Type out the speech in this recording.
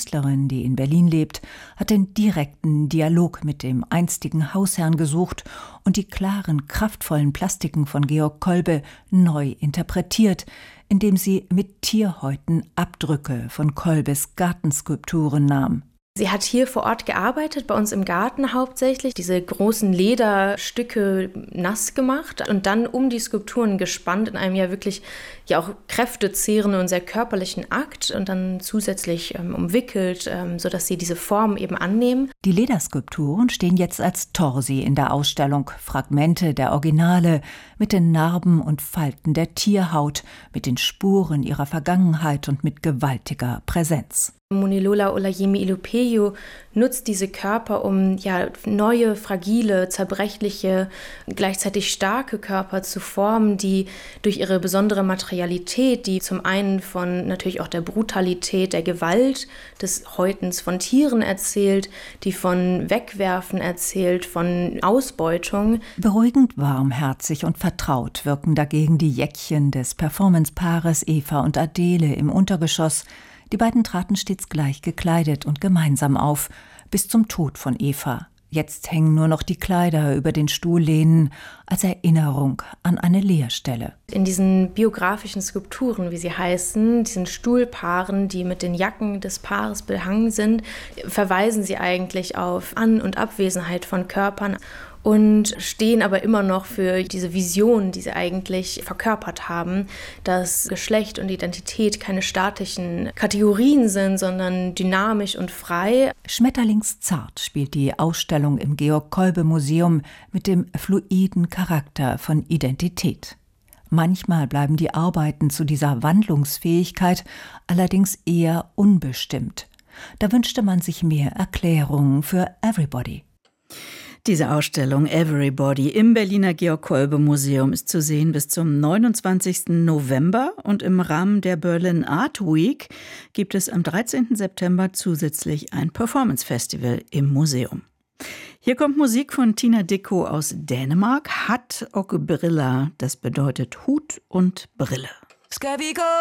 Künstlerin, die in Berlin lebt, hat den direkten Dialog mit dem einstigen Hausherrn gesucht und die klaren, kraftvollen Plastiken von Georg Kolbe neu interpretiert, indem sie mit Tierhäuten Abdrücke von Kolbes Gartenskulpturen nahm. Sie hat hier vor Ort gearbeitet, bei uns im Garten hauptsächlich, diese großen Lederstücke nass gemacht und dann um die Skulpturen gespannt in einem ja wirklich auch kräftezehrenden und sehr körperlichen Akt und dann zusätzlich umwickelt, sodass sie diese Form eben annehmen. Die Lederskulpturen stehen jetzt als Torsi in der Ausstellung, Fragmente der Originale mit den Narben und Falten der Tierhaut, mit den Spuren ihrer Vergangenheit und mit gewaltiger Präsenz. Munilola Olayemi Ilupeyu nutzt diese Körper, um neue, fragile, zerbrechliche, gleichzeitig starke Körper zu formen, die durch ihre besondere Materialität, die zum einen von natürlich auch der Brutalität, der Gewalt des Häutens von Tieren erzählt, die von Wegwerfen erzählt, von Ausbeutung. Beruhigend warmherzig und vertraut wirken dagegen die Jäckchen des Performancepaares Eva und Adele im Untergeschoss. Die beiden traten stets gleich gekleidet und gemeinsam auf, bis zum Tod von Eva. Jetzt hängen nur noch die Kleider über den Stuhllehnen als Erinnerung an eine Leerstelle. In diesen biografischen Skulpturen, wie sie heißen, diesen Stuhlpaaren, die mit den Jacken des Paares behangen sind, verweisen sie eigentlich auf An- und Abwesenheit von Körpern und stehen aber immer noch für diese Vision, die sie eigentlich verkörpert haben, dass Geschlecht und Identität keine statischen Kategorien sind, sondern dynamisch und frei. Schmetterlingszart spielt die Ausstellung im Georg-Kolbe-Museum mit dem fluiden Charakter von Identität. Manchmal bleiben die Arbeiten zu dieser Wandlungsfähigkeit allerdings eher unbestimmt. Da wünschte man sich mehr Erklärungen für Everybody. Diese Ausstellung Everybody im Berliner Georg-Kolbe-Museum ist zu sehen bis zum 29. November und im Rahmen der Berlin Art Week gibt es am 13. September zusätzlich ein Performance-Festival im Museum. Hier kommt Musik von Tina Dickow aus Dänemark, Hatt og briller, das bedeutet Hut und Brille.